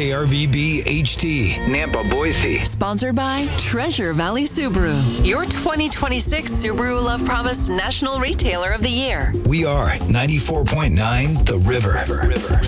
KRVB HT, Nampa, Boise. Sponsored by Treasure Valley Subaru, your 2026 Subaru Love Promise National Retailer of the Year. We are 94.9 The River.